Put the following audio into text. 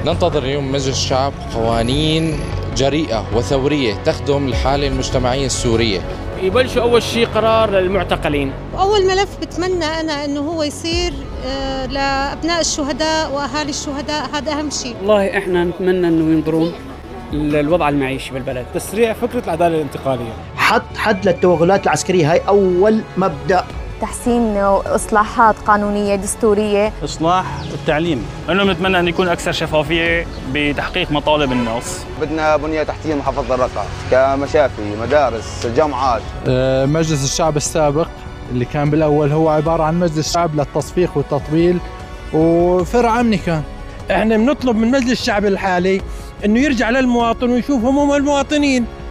ننتظر اليوم مجلس الشعب قوانين جريئة وثورية تخدم الحالة المجتمعية السورية. يبلشوا أول شيء قرار للمعتقلين. أول ملف بتمنى أنا أنه هو يصير لأبناء الشهداء وأهالي الشهداء، هذا أهم شيء. والله إحنا نتمنى أنه ينظرون الوضع المعيشي بالبلد، تسريع فكرة العدالة الانتقالية، حد للتوغلات العسكرية، هاي أول مبدأ. تحسين إصلاحات قانونية دستورية، إصلاح التعليم، إنه بنتمنى أن يكون أكثر شفافية بتحقيق مطالب الناس. بدنا بنية تحتية محافظة الرقة كمشافي، مدارس، جامعات. مجلس الشعب السابق اللي كان بالأول هو عبارة عن مجلس شعب للتصفيق والتطويل وفرع أمني كان. احنا بنطلب من مجلس الشعب الحالي انه يرجع للمواطن ويشوف هموم المواطنين.